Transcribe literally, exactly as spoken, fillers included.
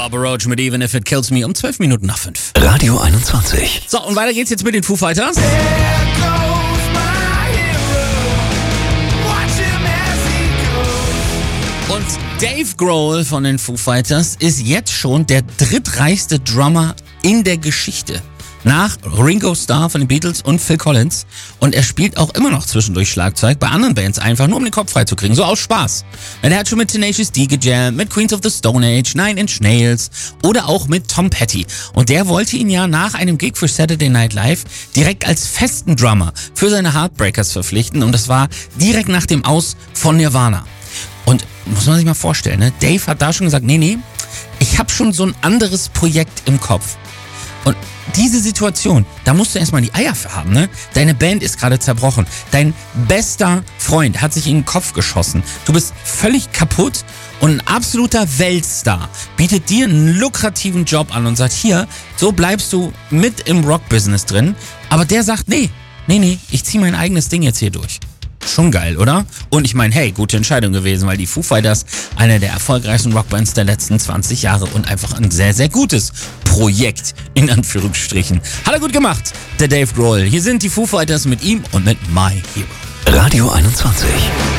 Papa Roach mit Even If It Kills Me um zwölf Minuten nach fünf. Radio einundzwanzig. So, und weiter geht's jetzt mit den Foo Fighters. Und Dave Grohl von den Foo Fighters ist jetzt schon der drittreichste Drummer in der Geschichte. Nach Ringo Starr von den Beatles und Phil Collins. Und er spielt auch immer noch zwischendurch Schlagzeug bei anderen Bands, einfach nur um den Kopf freizukriegen, so aus Spaß. Er hat schon mit Tenacious D gejammt, mit Queens of the Stone Age, Nine Inch Nails oder auch mit Tom Petty. Und der wollte ihn ja nach einem Gig für Saturday Night Live direkt als festen Drummer für seine Heartbreakers verpflichten. Und das war direkt nach dem Aus von Nirvana. Und muss man sich mal vorstellen, ne? Dave hat da schon gesagt, nee, nee, ich habe schon so ein anderes Projekt im Kopf. Und diese Situation, da musst du erstmal die Eier für haben, ne? Deine Band ist gerade zerbrochen. Dein bester Freund hat sich in den Kopf geschossen. Du bist völlig kaputt und ein absoluter Weltstar bietet dir einen lukrativen Job an und sagt, hier, so bleibst du mit im Rock-Business drin. Aber der sagt, nee, nee, nee, ich zieh mein eigenes Ding jetzt hier durch. Schon geil, oder? Und ich meine, hey, gute Entscheidung gewesen, weil die Foo Fighters eine der erfolgreichsten Rockbands der letzten zwanzig Jahre und einfach ein sehr, sehr gutes Projekt, in Anführungsstrichen. Hat er gut gemacht, der Dave Grohl. Hier sind die Foo Fighters mit ihm und mit My Hero. Radio einundzwanzig.